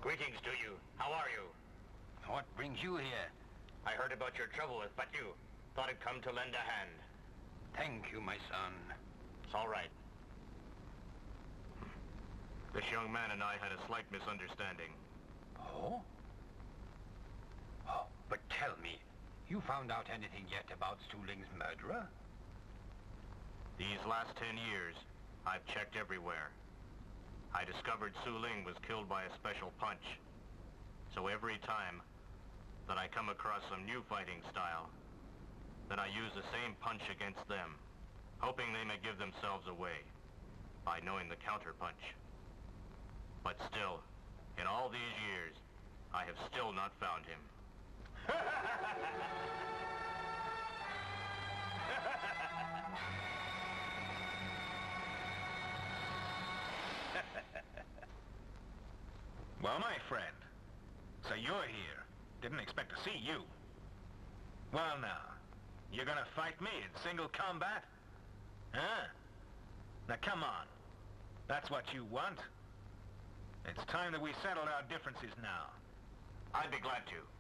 Greetings to you. How are you? What brings you here? I heard about your trouble with Batu. Thought I'd come to lend a hand. Thank you, my son. It's all right. This young man and I had a slight misunderstanding. Oh? Oh, but tell me, you found out anything yet about Su Ling's murderer? These last 10 years, I've checked everywhere. I discovered Su Ling was killed by a special punch. So every time that I come across some new fighting style, then I use the same punch against them, hoping they may give themselves away by knowing the counter-punch. But still, in all these years, I have still not found him. Well, my friend, so you're here. Didn't expect to see you. Well, now, you're gonna fight me in single combat? Huh? Now, come on. That's what you want? It's time that we settled our differences now. I'd be glad to.